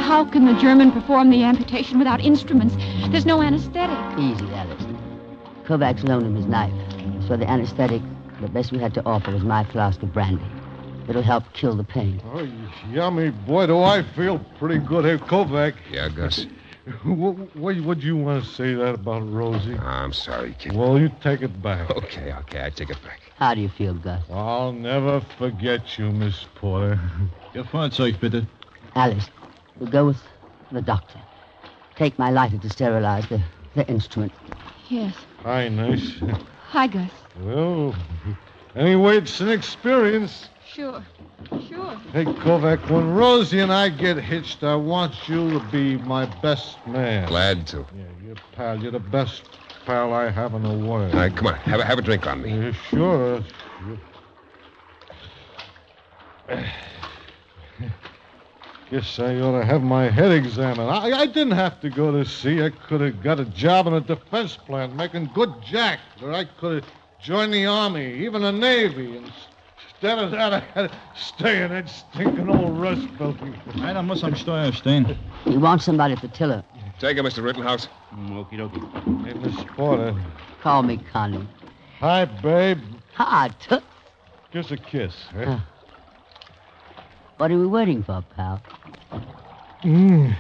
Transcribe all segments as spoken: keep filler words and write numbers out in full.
how can the German perform the amputation without instruments? There's no anesthetic. Easy, Alice. Kovac's loaned him his knife. So the anesthetic, the best we had to offer was my flask of brandy. It'll help kill the pain. Oh, yummy. Boy, do I feel pretty good here, Kovac. Yeah, Gus? what, what, what do you want to say that about Rosie? Oh, I'm sorry, kid. Well, you take it back. Okay, okay, I take it back. How do you feel, Gus? I'll never forget you, Miss Porter. Ihr Fahrzeug, bitte. Alice, we'll go with the doctor. Take my lighter to sterilize the, the instrument. Yes. Hi, nice. Hi, Gus. Well, anyway, it's an experience. Sure. Sure. Hey, Kovac, when Rosie and I get hitched, I want you to be my best man. Glad to. Yeah, you're pal. You're the best pal I have in the world. All right, come on. Have a, have a drink on me. Yeah, sure. Guess I ought to have my head examined. I, I didn't have to go to sea. I could have got a job in a defense plant making good jack. Or I could have joined the Army, even the Navy. Instead of that, I had to stay in that stinking old Rust building. Einer muss am Steuer stehen. You want somebody at the tiller. Take it, Mister Rittenhouse. Mm, okie dokie. Hey, Miss Porter. Call me Connie. Hi, babe. Hi, Tut. Just a kiss. Eh? Huh. What are we waiting for, pal? Mm.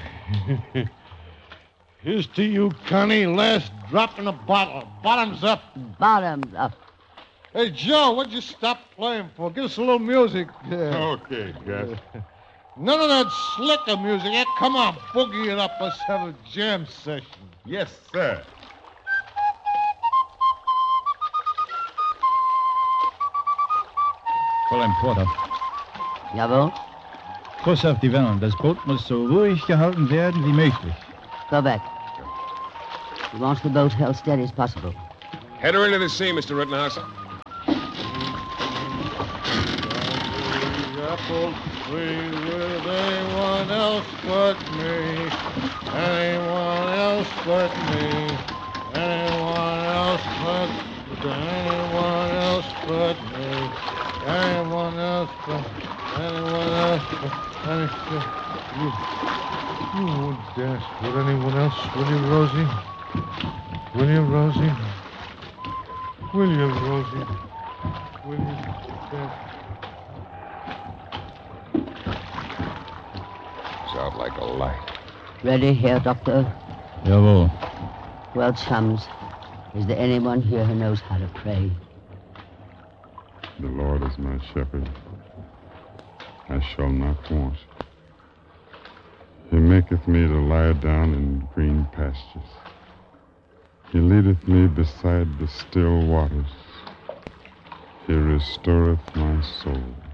Here's to you, Connie. Last drop in the bottle. Bottoms up. Bottoms up. Hey, Joe, what'd you stop playing for? Give us a little music. Yeah. Okay, Gus. None of that slicker music. Yeah, come on, boogie it up. Let's have a jam session. Yes, sir. Fräulein Porter. Jawohl. Kuss auf die Wellen. Das Boot muss so ruhig gehalten werden wie möglich. Go back. He wants the boat held steady as possible. Head her into the sea, Mister Rittenhouse. Apple tree with anyone else but me. Anyone else but me. Anyone else but anyone else but me. Anyone else but anyone else but anyone. You, you won't dance with anyone else, will you, Rosie? Will you, Rosie? Will you, Rosie? Will you dance? Sounds like a light. Ready, Herr Doctor? Jawohl. Well, chums, is there anyone here who knows how to pray? The Lord is my shepherd. I shall not want. He maketh me to lie down in green pastures. He leadeth me beside the still waters. He restoreth my soul.